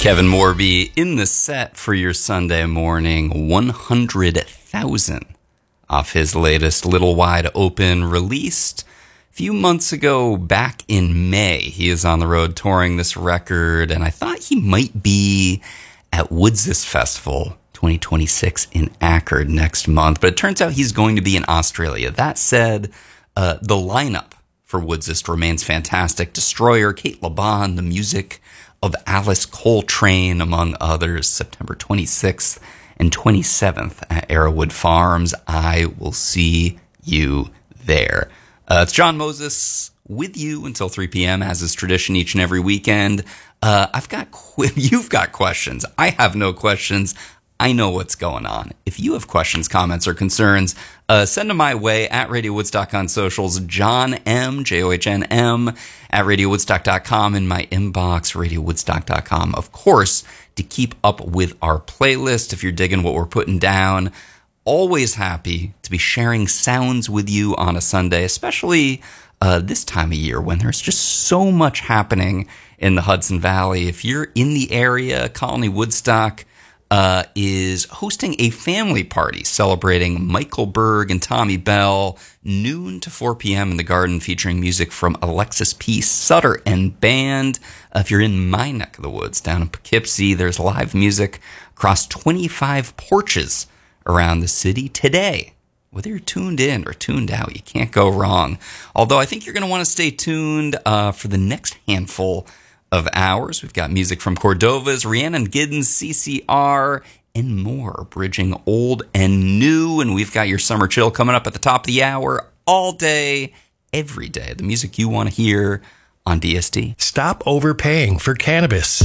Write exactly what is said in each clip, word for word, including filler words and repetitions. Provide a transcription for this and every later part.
Kevin Morby in the set for your Sunday morning, one hundred thousand off his latest Little Wide Open, released a few months ago back in May. He is on the road touring this record, and I thought he might be at Woodsis Festival twenty twenty-six in Acard next month, but it turns out he's going to be in Australia. That said, uh, the lineup for Woodsis remains fantastic. Destroyer, Kate LeBon, the music of Alice Coltrane, among others, September twenty-sixth and twenty-seventh at Arrowwood Farms. I will see you there. Uh, it's John Moses with you until three p.m., as is tradition each and every weekend. Uh, I've got, qu- you've got questions. I have no questions. I know what's going on. If you have questions, comments, or concerns, uh, send them my way at Radio Woodstock on socials. John M, J O H N M, at radio woodstock dot com in my inbox, radio woodstock dot com. Of course, to keep up with our playlist, if you're digging what we're putting down, always happy to be sharing sounds with you on a Sunday, especially uh, this time of year when there's just so much happening in the Hudson Valley. If you're in the area, Colony Woodstock Uh, is hosting a family party celebrating Michael Berg and Tommy Bell, noon to four p.m. in the Garden, featuring music from Alexis P. Sutter and band. Uh, if you're in my neck of the woods, down in Poughkeepsie, there's live music across twenty-five porches around the city today. Whether you're tuned in or tuned out, you can't go wrong. Although I think you're going to want to stay tuned uh, for the next handful of hours. We've got music from Cordova's, Rhiannon Giddens, C C R, and more, bridging old and new. And we've got your summer chill coming up at the top of the hour, all day, every day. The music you want to hear on D S D. Stop overpaying for cannabis.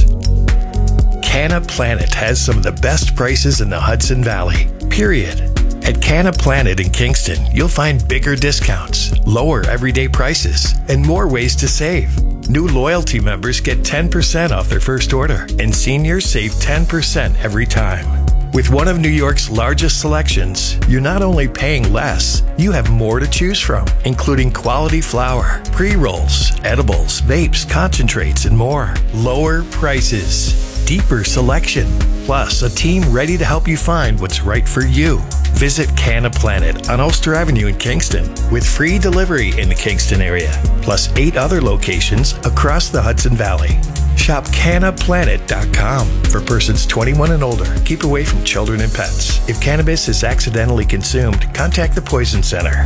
Canna Planet has some of the best prices in the Hudson Valley, period. At Canna Planet in Kingston, you'll find bigger discounts, lower everyday prices, and more ways to save. New loyalty members get ten percent off their first order, and seniors save ten percent every time. With one of New York's largest selections, you're not only paying less, you have more to choose from, including quality flower, pre-rolls, edibles, vapes, concentrates, and more. Lower prices, deeper selection, plus a team ready to help you find what's right for you. Visit Canna Planet on Ulster Avenue in Kingston with free delivery in the Kingston area, plus eight other locations across the Hudson Valley. Shop canna planet dot com for persons twenty-one and older. Keep away from children and pets. If cannabis is accidentally consumed, contact the Poison Center.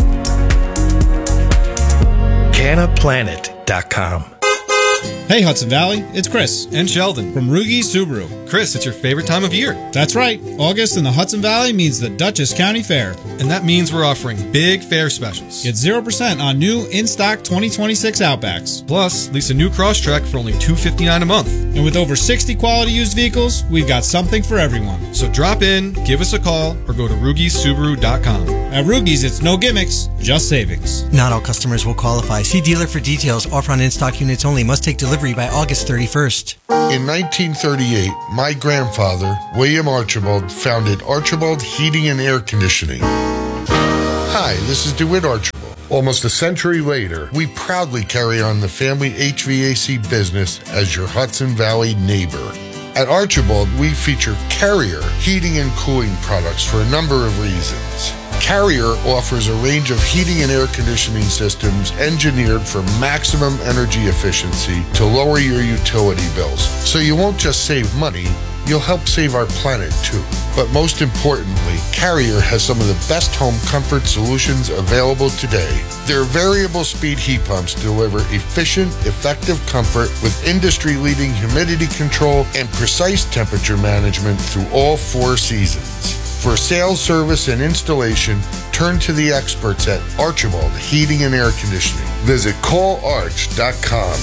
canna planet dot com. Hey Hudson Valley, it's Chris and Sheldon from Rugi Subaru. Chris, it's your favorite time of year. That's right. August in the Hudson Valley means the Dutchess County Fair. And that means we're offering big fair specials. Get zero percent on new in-stock twenty twenty-six Outbacks. Plus, lease a new Crosstrek for only two hundred fifty-nine dollars a month. And with over sixty quality used vehicles, we've got something for everyone. So drop in, give us a call, or go to rugi subaru dot com. At Rugi's, it's no gimmicks, just savings. Not all customers will qualify. See dealer for details. Offer on in-stock units only. Must take delivery by August thirty-first. In nineteen thirty-eight, my grandfather, William Archibald, founded Archibald Heating and Air Conditioning. Hi, this is DeWitt Archibald. Almost a century later, we proudly carry on the family H V A C business as your Hudson Valley neighbor. At Archibald, we feature Carrier heating and cooling products for a number of reasons. Carrier offers a range of heating and air conditioning systems engineered for maximum energy efficiency to lower your utility bills. So you won't just save money, you'll help save our planet too. But most importantly, Carrier has some of the best home comfort solutions available today. Their variable speed heat pumps deliver efficient, effective comfort with industry-leading humidity control and precise temperature management through all four seasons. For sales, service, and installation, turn to the experts at Archibald Heating and Air Conditioning. Visit call arch dot com.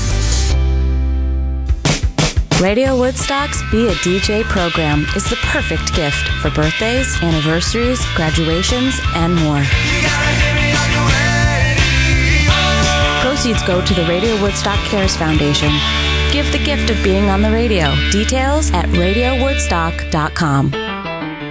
Radio Woodstock's Be a D J program is the perfect gift for birthdays, anniversaries, graduations, and more. Proceeds go to the Radio Woodstock Cares Foundation. Give the gift of being on the radio. Details at radio woodstock dot com.